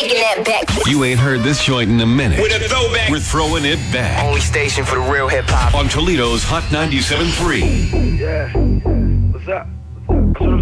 taking that back. You ain't heard this joint in a minute. With a throwback. We're throwing it back. Only station for the real hip hop. On Toledo's Hot 97.3. Yeah. What's up? That's what I'm